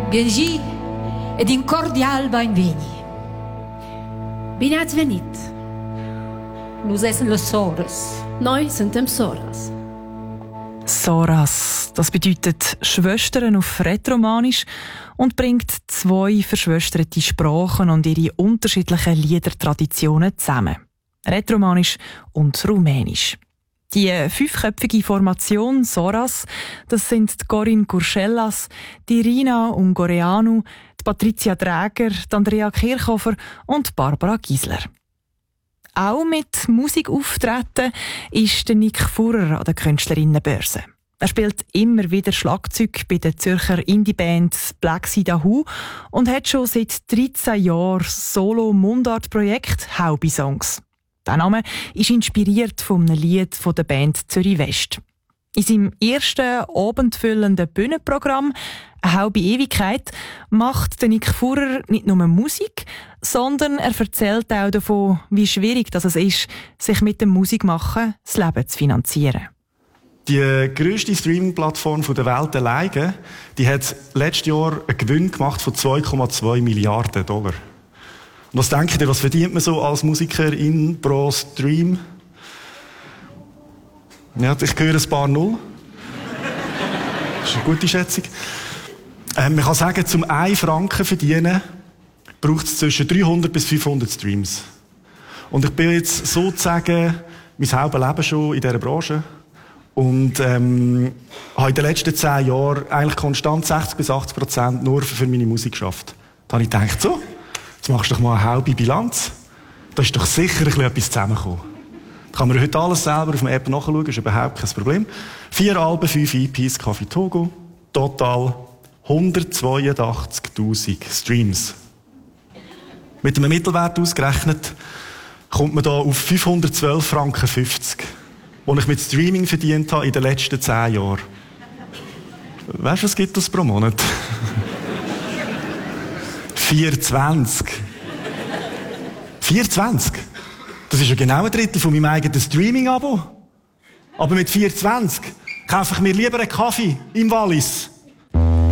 Genji ed in cordial benveni. Bine ați venit! Nous essen los Soras. Noi suntem Soras. Soras, das bedeutet Schwestern auf Rätoromanisch und bringt zwei verschwesterte Sprachen und ihre unterschiedlichen Liedertraditionen zusammen. Rätoromanisch und Rumänisch. Die fünfköpfige Formation Soras, das sind die Corinne Curcellas, die Rina Ungoreanu, die Patricia Dräger, die Andrea Kirchhofer und Barbara Giesler. Auch mit Musikauftreten ist der Nick Furrer an der Künstlerinnenbörse. Er spielt immer wieder Schlagzeug bei der Zürcher Indie-Band Black Sea Dahoo und hat schon seit 13 Jahren Solo-Mundart-Projekt Haubi Songs. Der Name ist inspiriert von einem Lied von der Band Zürich West. In seinem ersten abendfüllenden Bühnenprogramm «Eine halbe Ewigkeit» macht der Nick Furrer nicht nur Musik, sondern er erzählt auch davon, wie schwierig es ist, sich mit dem Musikmachen das Leben zu finanzieren. Die grösste Streaming-Plattform der Welt alleine, die hat letztes Jahr einen Gewinn gemacht von 2,2 Milliarden $. Und was denkt ihr, was verdient man so als Musikerin pro Stream? Ja, ich höre ein paar Null. Das ist eine gute Schätzung. Man kann sagen, zum 1 Franken verdienen, braucht es zwischen 300 bis 500 Streams. Und ich bin jetzt sozusagen mein halbes Leben schon in dieser Branche. Und habe in den letzten 10 Jahren eigentlich konstant 60 bis 80% nur für meine Musik geschafft. Da habe ich gedacht, so, jetzt machst du doch mal eine halbe Bilanz. Da ist doch sicher ein bisschen etwas zusammengekommen. Da kann man heute alles selber auf der App nachschauen, ist überhaupt kein Problem. 4 Alben, 5 EPs, Kaffee Togo, total 182'000 Streams. Mit einem Mittelwert ausgerechnet kommt man da auf 512,50 Franken, die ich mit Streaming verdient habe in den letzten 10 Jahren. Weißt du, was gibt das pro Monat? 4,20. 4,20? Das ist ja genau ein Drittel von meinem eigenen Streaming-Abo. Aber mit 4,20 kaufe ich mir lieber einen Kaffee im Wallis